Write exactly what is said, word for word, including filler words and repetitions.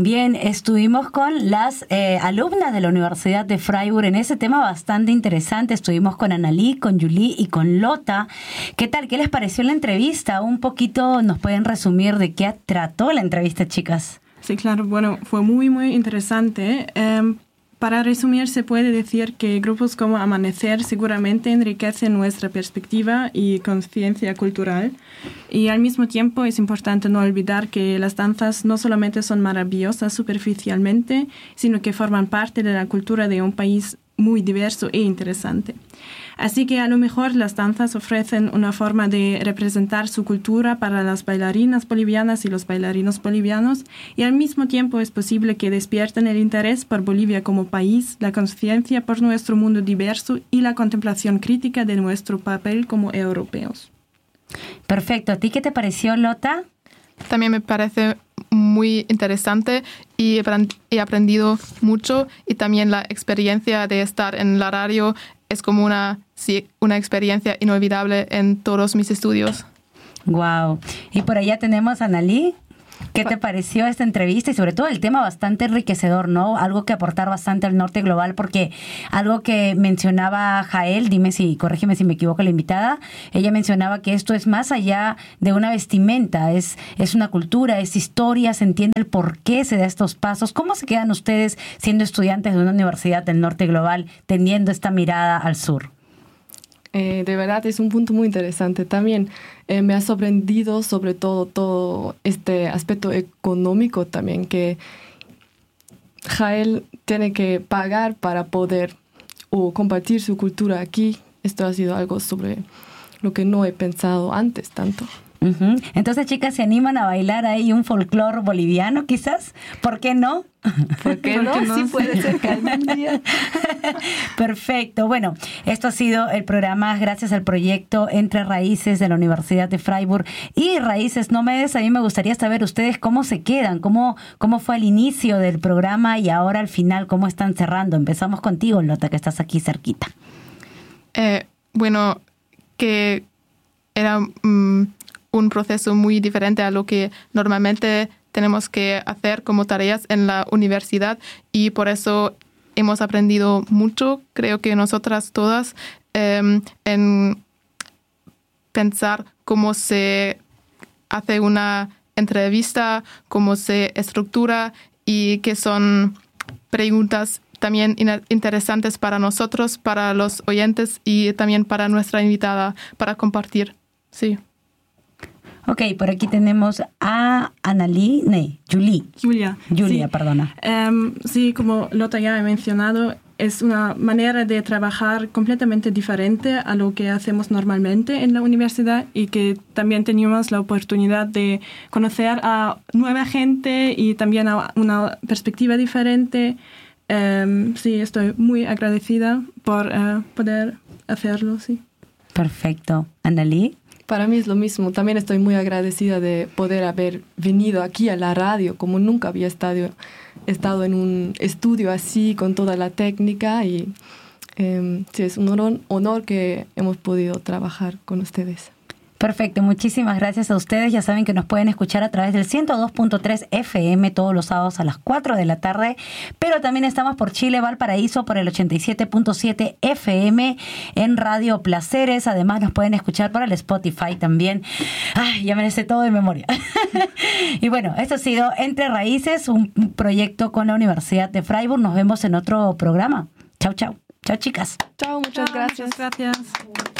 Bien, estuvimos con las eh, alumnas de la Universidad de Freiburg en ese tema bastante interesante. Estuvimos con Annalí, con Julie y con Lota. ¿Qué tal? ¿Qué les pareció la entrevista? Un poquito nos pueden resumir de qué trató la entrevista, chicas. Sí, claro. Bueno, fue muy, muy interesante. Eh, Para resumir, se puede decir que grupos como Amanecer seguramente enriquecen nuestra perspectiva y conciencia cultural. Y al mismo tiempo es importante no olvidar que las danzas no solamente son maravillosas superficialmente, sino que forman parte de la cultura de un país muy diverso e interesante. Así que a lo mejor las danzas ofrecen una forma de representar su cultura para las bailarinas bolivianas y los bailarinos bolivianos, y al mismo tiempo es posible que despierten el interés por Bolivia como país, la conciencia por nuestro mundo diverso y la contemplación crítica de nuestro papel como europeos. Perfecto. ¿A ti qué te pareció, Lota? También me parece muy interesante y he aprendido mucho, y también la experiencia de estar en la radio es como una, sí, una experiencia inolvidable en todos mis estudios. Wow. Y por allá tenemos a Annalí. ¿Qué te pareció esta entrevista? Y sobre todo el tema bastante enriquecedor, ¿no? Algo que aportar bastante al norte global, porque algo que mencionaba Jael, dime si, corrígeme si me equivoco la invitada, ella mencionaba que esto es más allá de una vestimenta, es, es una cultura, es historia, se entiende el por qué se da estos pasos. ¿Cómo se quedan ustedes siendo estudiantes de una universidad del norte global, teniendo esta mirada al sur? Eh, de verdad es un punto muy interesante también. Eh, me ha sorprendido sobre todo todo este aspecto económico también, que Jael tiene que pagar para poder o compartir su cultura aquí. Esto ha sido algo sobre lo que no he pensado antes tanto. Uh-huh. Entonces, chicas, ¿se animan a bailar ahí un folclore boliviano quizás? ¿Por qué no? ¿Por qué no? no? Sí puede ser que algún día. Perfecto. Bueno, esto ha sido el programa gracias al proyecto Entre Raíces de la Universidad de Freiburg y Raíces Nómades. A mí me gustaría saber ustedes cómo se quedan, cómo, cómo fue el inicio del programa y ahora al final cómo están cerrando. Empezamos contigo, Lota, que estás aquí cerquita. Eh, bueno, que era um, un proceso muy diferente a lo que normalmente tenemos que hacer como tareas en la universidad, y por eso hemos aprendido mucho, creo que nosotras todas, eh, en pensar cómo se hace una entrevista, cómo se estructura, y que son preguntas también interesantes para nosotros, para los oyentes y también para nuestra invitada, para compartir. Sí. Ok, por aquí tenemos a Annalí, no, Julie. Julia. Julia, sí. perdona. Um, sí, como Lota ya ha mencionado, es una manera de trabajar completamente diferente a lo que hacemos normalmente en la universidad, y que también teníamos la oportunidad de conocer a nueva gente y también a una perspectiva diferente. Um, sí, estoy muy agradecida por uh, poder hacerlo, sí. Perfecto. Annalí. Para mí es lo mismo. También estoy muy agradecida de poder haber venido aquí a la radio, como nunca había estado, estado en un estudio así, con toda la técnica, y eh, sí, es un honor, honor que hemos podido trabajar con ustedes. Perfecto, muchísimas gracias a ustedes. Ya saben que nos pueden escuchar a través del ciento dos punto tres F M todos los sábados a las cuatro de la tarde, pero también estamos por Chile, Valparaíso, por el ochenta y siete punto siete F M en Radio Placeres. Además nos pueden escuchar por el Spotify también. Ay, ya me lo sé todo de memoria. Y bueno, esto ha sido Entre Raíces, un proyecto con la Universidad de Freiburg. Nos vemos en otro programa. Chau, chau. Chau, chicas. Chao, muchas Chao, gracias. Muchas gracias.